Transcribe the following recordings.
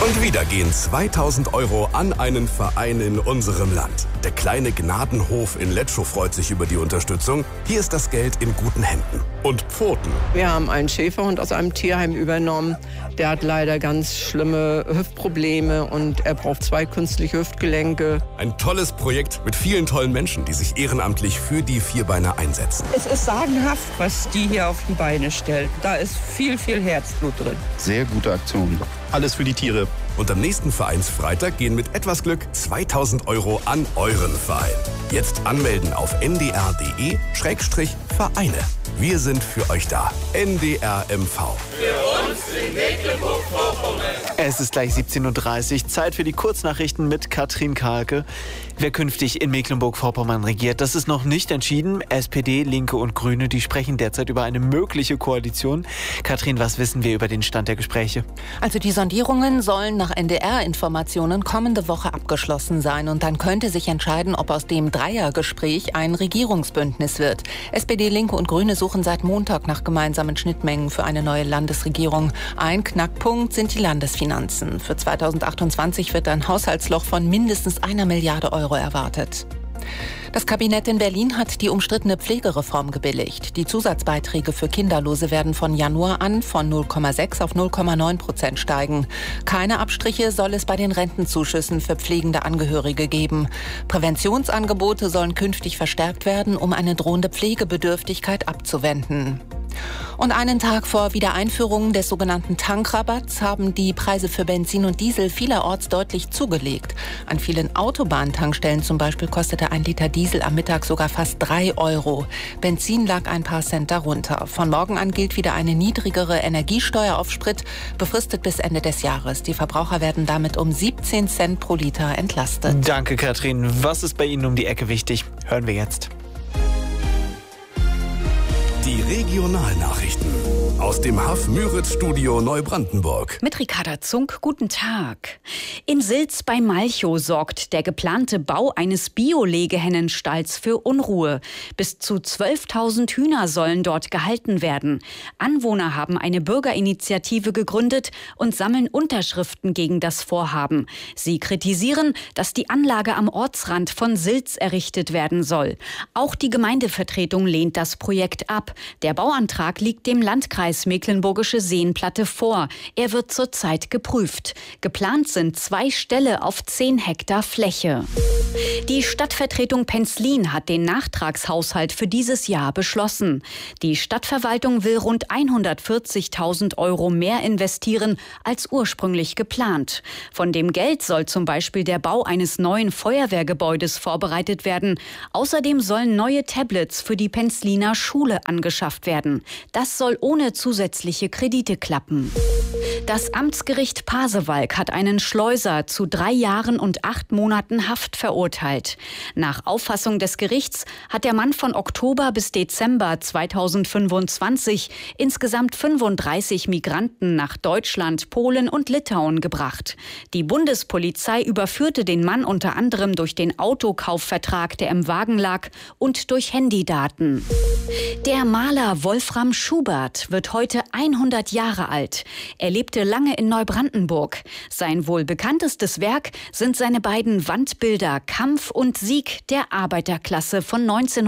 Und wieder gehen 2000 Euro an einen Verein in unserem Land. Der kleine Gnadenhof in Letschow freut sich über die Unterstützung. Hier ist das Geld in guten Händen. Und Pfoten. Wir haben einen Schäferhund aus einem Tierheim übernommen. Der hat leider ganz schlimme Hüftprobleme und er braucht 2 künstliche Hüftgelenke. Ein tolles Projekt mit vielen tollen Menschen, die sich ehrenamtlich für die Vierbeiner einsetzen. Es ist sagenhaft, was die hier auf die Beine stellen. Da ist viel, viel Herzblut drin. Sehr gute Aktion. Alles für die Tiere. Und am nächsten Vereinsfreitag gehen mit etwas Glück 2000 Euro an euren Verein. Jetzt anmelden auf ndr.de/Vereine. Wir sind für euch da. NDR MV. Für uns in Mecklenburg-Vorpommern. Es ist gleich 17:30 Uhr. Zeit für die Kurznachrichten mit Katrin Kahlke. Wer künftig in Mecklenburg-Vorpommern regiert, das ist noch nicht entschieden. SPD, Linke und Grüne, die sprechen derzeit über eine mögliche Koalition. Katrin, was wissen wir über den Stand der Gespräche? Also die Sondierungen sollen nach NDR-Informationen kommende Woche abgeschlossen sein. Und dann könnte sich entscheiden, ob aus dem Dreiergespräch ein Regierungsbündnis wird. SPD, Linke und Grüne suchen seit Montag nach gemeinsamen Schnittmengen für eine neue Landesregierung. Ein Knackpunkt sind die Landesfinanzen. Für 2028 wird ein Haushaltsloch von mindestens 1 Milliarde Euro erwartet. Das Kabinett in Berlin hat die umstrittene Pflegereform gebilligt. Die Zusatzbeiträge für Kinderlose werden von Januar an von 0,6 auf 0,9% steigen. Keine Abstriche soll es bei den Rentenzuschüssen für pflegende Angehörige geben. Präventionsangebote sollen künftig verstärkt werden, um eine drohende Pflegebedürftigkeit abzuwenden. Und einen Tag vor Wiedereinführung des sogenannten Tankrabatts haben die Preise für Benzin und Diesel vielerorts deutlich zugelegt. An vielen Autobahntankstellen zum Beispiel kostete 1 Liter Diesel am Mittag sogar fast 3 Euro. Benzin lag ein paar Cent darunter. Von morgen an gilt wieder eine niedrigere Energiesteuer auf Sprit, befristet bis Ende des Jahres. Die Verbraucher werden damit um 17 Cent pro Liter entlastet. Danke, Katrin. Was ist bei Ihnen um die Ecke wichtig? Hören wir jetzt. Die Regionalnachrichten aus dem Haff-Müritz-Studio Neubrandenburg. Mit Ricarda Zunk, guten Tag. In Silz bei Malchow sorgt der geplante Bau eines Bio-Legehennenstalls für Unruhe. Bis zu 12.000 Hühner sollen dort gehalten werden. Anwohner haben eine Bürgerinitiative gegründet und sammeln Unterschriften gegen das Vorhaben. Sie kritisieren, dass die Anlage am Ortsrand von Silz errichtet werden soll. Auch die Gemeindevertretung lehnt das Projekt ab. Der Bauantrag liegt dem Landkreis Mecklenburgische Seenplatte vor. Er wird zurzeit geprüft. Geplant sind 2 Ställe auf 10 Hektar Fläche. Die Stadtvertretung Penzlin hat den Nachtragshaushalt für dieses Jahr beschlossen. Die Stadtverwaltung will rund 140.000 Euro mehr investieren als ursprünglich geplant. Von dem Geld soll zum Beispiel der Bau eines neuen Feuerwehrgebäudes vorbereitet werden. Außerdem sollen neue Tablets für die Penzliner Schule angeschafft werden. Das soll ohne zusätzliche Kredite klappen. Das Amtsgericht Pasewalk hat einen Schleuser zu 3 Jahren und 8 Monaten Haft verurteilt. Nach Auffassung des Gerichts hat der Mann von Oktober bis Dezember 2025 insgesamt 35 Migranten nach Deutschland, Polen und Litauen gebracht. Die Bundespolizei überführte den Mann unter anderem durch den Autokaufvertrag, der im Wagen lag, und durch Handydaten. Der Maler Wolfram Schubert wird heute 100 Jahre alt. Er lebte lange in Neubrandenburg. Sein wohl bekanntestes Werk sind seine beiden Wandbilder Kampf und Sieg der Arbeiterklasse von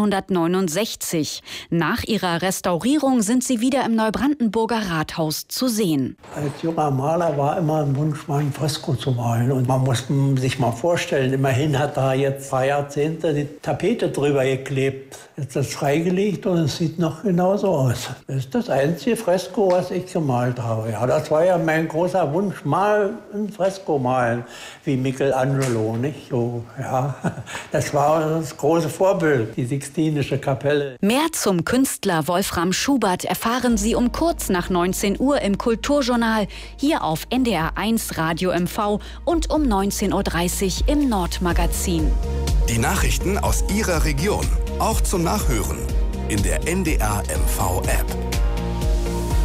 1969. Nach ihrer Restaurierung sind sie wieder im Neubrandenburger Rathaus zu sehen. Als junger Maler war immer ein Wunsch, mal ein Fresko zu malen. Und man muss sich mal vorstellen, immerhin hat da jetzt 2 Jahrzehnte die Tapete drüber geklebt. Jetzt ist das freigelegt und es sieht noch genauso aus. Das ist das einzige Fresko, was ich gemalt habe. Ja, das war ja mein großer Wunsch, mal ein Fresko malen, wie Michelangelo, nicht? So, ja, das war das große Vorbild, die Sixtinische Kapelle. Mehr zum Künstler Wolfram Schubert erfahren Sie um kurz nach 19 Uhr im Kulturjournal, hier auf NDR1 Radio MV und um 19.30 Uhr im Nordmagazin. Die Nachrichten aus Ihrer Region, auch zum Nachhören in der NDR MV App.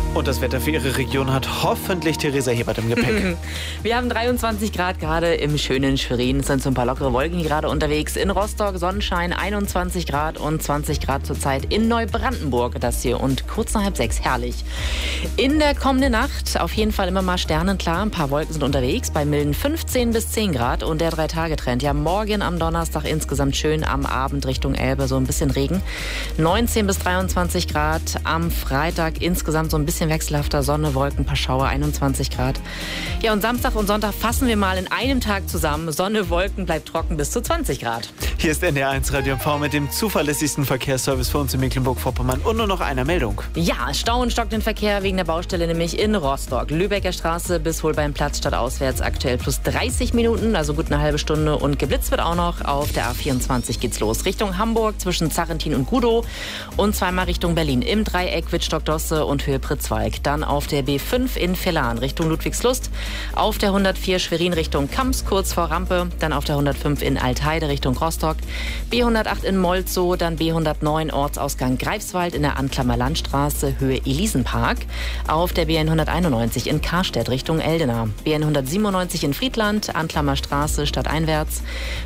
Und das Wetter für Ihre Region hat hoffentlich Theresa Hebert im Gepäck. Wir haben 23 Grad gerade im schönen Schwerin. Es sind so ein paar lockere Wolken gerade unterwegs. In Rostock Sonnenschein 21 Grad und 20 Grad zurzeit in Neubrandenburg. Das hier und kurz nach 5:30. Herrlich. In der kommenden Nacht auf jeden Fall immer mal sternenklar. Ein paar Wolken sind unterwegs bei milden 15 bis 10 Grad. Und der 3-Tage-Trend. Ja, morgen am Donnerstag insgesamt schön. Am Abend Richtung Elbe so ein bisschen Regen. 19 bis 23 Grad. Am Freitag insgesamt so ein bisschen wechselhafter Sonne, Wolken, ein paar Schauer, 21 Grad. Ja, und Samstag und Sonntag fassen wir mal in einem Tag zusammen. Sonne, Wolken, bleibt trocken bis zu 20 Grad. Hier ist NDR1 Radio MV mit dem zuverlässigsten Verkehrsservice für uns in Mecklenburg-Vorpommern. Und nur noch einer Meldung. Ja, Stau und stockenden Verkehr wegen der Baustelle nämlich in Rostock. Lübecker Straße bis Holbeinplatz stadtauswärts aktuell plus 30 Minuten, also gut eine halbe Stunde. Und geblitzt wird auch noch. Auf der A24 geht's los. Richtung Hamburg zwischen Zarrentin und Gudow und zweimal Richtung Berlin im Dreieck Wittstock-Dosse und Höhe Pritzwalk. Dann auf der B5 in Vellan Richtung Ludwigslust. Auf der 104 Schwerin Richtung Kamps kurz vor Rampe. Dann auf der 105 in Altheide Richtung Rostock. B108 in Molzow. Dann B109 Ortsausgang Greifswald in der Anklammer Landstraße Höhe Elisenpark. Auf der B191 in Karstedt Richtung Eldena. B197 in Friedland Anklammer Straße stadteinwärts.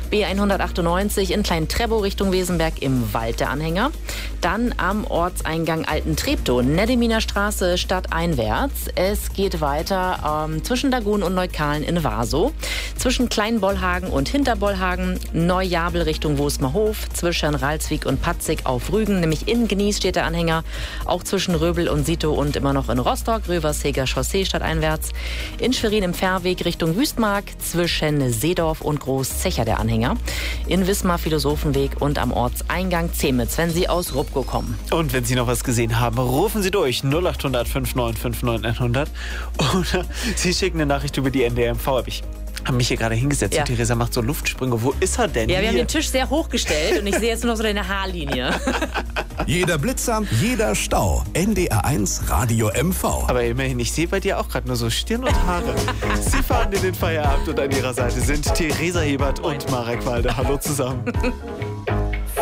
B198 in Klein-Trebow Richtung Wesenberg im Wald der Anhänger. Dann am Ortseingang Alten-Treptow Nedeminer Straße stadteinwärts. Es geht weiter zwischen Dagun und Neukalen in Warsow. Zwischen Kleinbollhagen und Hinterbollhagen. Neujabel Richtung Wosmerhof. Zwischen Ralswiek und Patzig auf Rügen. Nämlich in Gnies steht der Anhänger. Auch zwischen Röbel und Sito und immer noch in Rostock. Röversheger Chaussee stadteinwärts. In Schwerin im Fährweg Richtung Wüstmark. Zwischen Seedorf und Großzecher der Anhänger. In Wismar Philosophenweg und am Ortseingang Zemitz, wenn Sie aus Rupko kommen. Und wenn Sie noch was gesehen haben, rufen Sie durch 0800 5959 100 oder Sie schicken eine Nachricht über die NDR-MV-App. Ich habe mich hier gerade hingesetzt und Theresa macht so Luftsprünge. Wo ist er denn? Ja, wir haben den Tisch sehr hochgestellt und ich sehe jetzt nur noch so deine Haarlinie. Jeder Blitzer, jeder Stau. NDR1 Radio MV. Aber immerhin, ich sehe bei dir auch gerade nur so Stirn und Haare. Sie fahren in den Feierabend und an ihrer Seite sind Theresa Hebert und Marek Walde. Hallo zusammen.